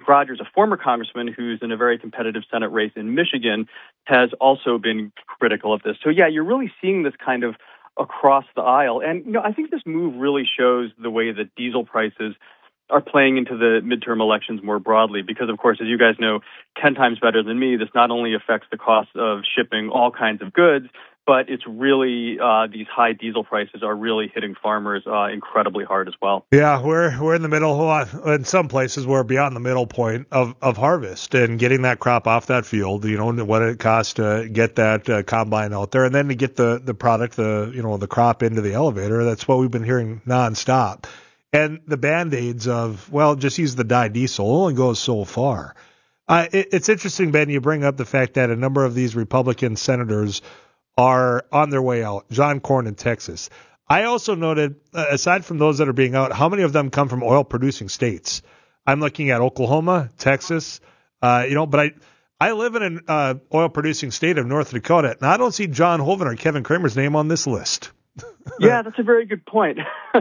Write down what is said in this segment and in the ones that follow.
Rogers, a former congressman who's in a very competitive Senate race in Michigan, has also been critical of this. So, yeah, you're really seeing this kind of across the aisle. And, I think this move really shows the way that diesel prices are playing into the midterm elections more broadly, because, of course, as you guys know, 10 times better than me, this not only affects the cost of shipping all kinds of goods, but it's really these high diesel prices are really hitting farmers incredibly hard as well. Yeah, we're in the middle. In some places, we're beyond the middle point of harvest and getting that crop off that field. What it costs to get that combine out there, and then to get the product, the crop into the elevator. That's what we've been hearing nonstop. And the band-aids of, just use the dye diesel only goes so far. It's interesting, Ben, you bring up the fact that a number of these Republican senators are on their way out. John Cornyn in Texas. I also noted, aside from those that are being out, how many of them come from oil-producing states? I'm looking at Oklahoma, Texas, but I live in an oil-producing state of North Dakota, and I don't see John Hoeven or Kevin Kramer's name on this list. Yeah, that's a very good point.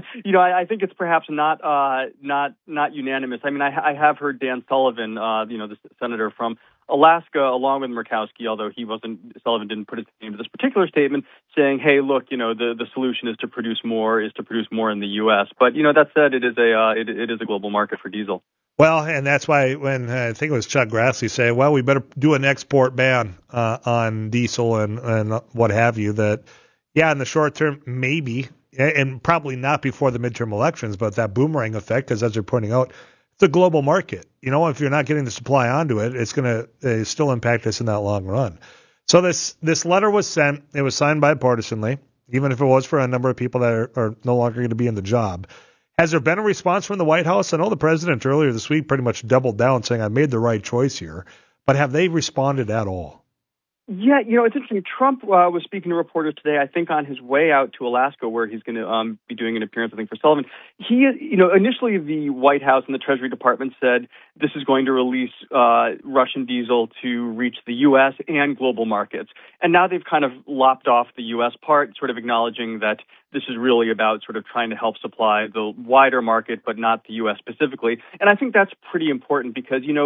I think it's perhaps not unanimous. I mean, I have heard Dan Sullivan, the senator from Alaska, along with Murkowski, although Sullivan didn't put his name to this particular statement, saying, hey, look, the solution is to produce more in the U.S. But, that said, it is a global market for diesel. Well, and that's why when I think it was Chuck Grassley say, we better do an export ban on diesel and what have you, that, in the short term, maybe, and probably not before the midterm elections, but that boomerang effect, because as you're pointing out, it's a global market. If you're not getting the supply onto it, it's going to still impact us in that long run. So this letter was sent. It was signed bipartisanly, even if it was for a number of people that are no longer going to be in the job. Has there been a response from the White House? I know the president earlier this week pretty much doubled down, saying I made the right choice here. But have they responded at all? Yeah, it's interesting. Trump was speaking to reporters today, I think on his way out to Alaska, where he's going to be doing an appearance, I think, for Sullivan. He, initially the White House and the Treasury Department said this is going to release Russian diesel to reach the U.S. and global markets. And now they've kind of lopped off the U.S. part, sort of acknowledging that this is really about sort of trying to help supply the wider market, but not the U.S. specifically. And I think that's pretty important because, in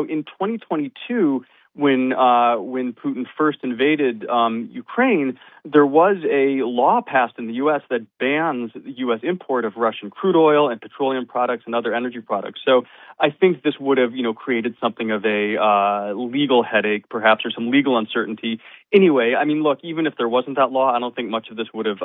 2022, when Putin first invaded Ukraine, there was a law passed in the U.S. that bans U.S. import of Russian crude oil and petroleum products and other energy products. So I think this would have, created something of a legal headache, perhaps, or some legal uncertainty. Anyway, I mean, look, even if there wasn't that law, I don't think much of this would have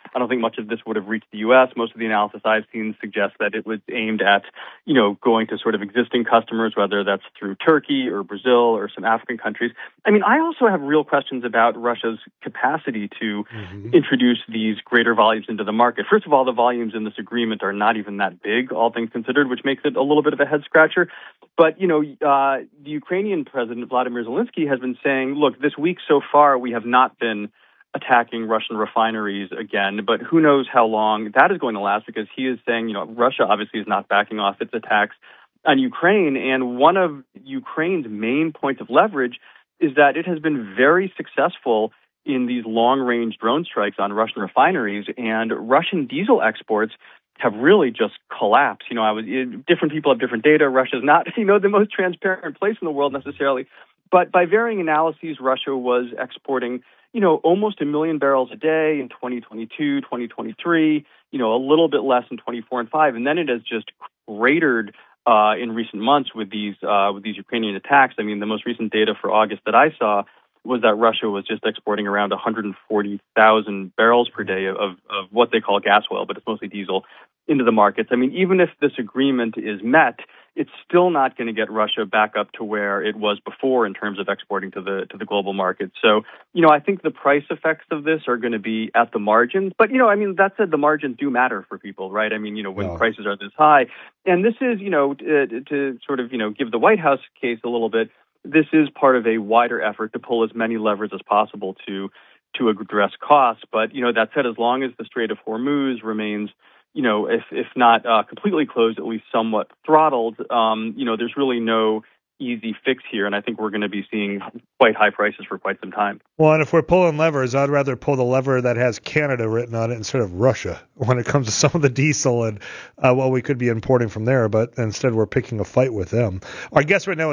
reached the U.S. Most of the analysis I've seen suggests that it was aimed at, going to sort of existing customers, whether that's through Turkey or Brazil or some African countries. I mean, I also have real questions about Russia's capacity to introduce these greater volumes into the market. First of all, the volumes in this agreement are not even that big, all things considered, which makes it a little bit of a head scratcher. But, the Ukrainian president, Vladimir Zelensky, has been saying, look, this week so far, we have not been attacking Russian refineries again, but who knows how long that is going to last, because he is saying, Russia obviously is not backing off its attacks on Ukraine. And one of Ukraine's main points of leverage is that it has been very successful in these long-range drone strikes on Russian refineries, and Russian diesel exports have really just collapsed. Different people have different data. Russia's not, the most transparent place in the world necessarily. But by varying analyses, Russia was exporting, almost 1 million barrels a day in 2022, 2023, a little bit less in 24 and 5. And then it has just cratered in recent months with these Ukrainian attacks. I mean, the most recent data for August that I saw was that Russia was just exporting around 140,000 barrels per day of what they call gas oil, but it's mostly diesel, into the markets. I mean, even if this agreement is met, it's still not going to get Russia back up to where it was before in terms of exporting to the global market. So, I think the price effects of this are going to be at the margins. But, that said, the margins do matter for people, right? I mean, when prices are this high. And this is, to sort of, give the White House case a little bit, this is part of a wider effort to pull as many levers as possible to address costs. But, that said, as long as the Strait of Hormuz remains, if not completely closed, at least somewhat throttled, there's really no easy fix here. And I think we're going to be seeing quite high prices for quite some time. Well, and if we're pulling levers, I'd rather pull the lever that has Canada written on it instead of Russia when it comes to some of the diesel and what we could be importing from there. But instead, we're picking a fight with them. Our guest right now is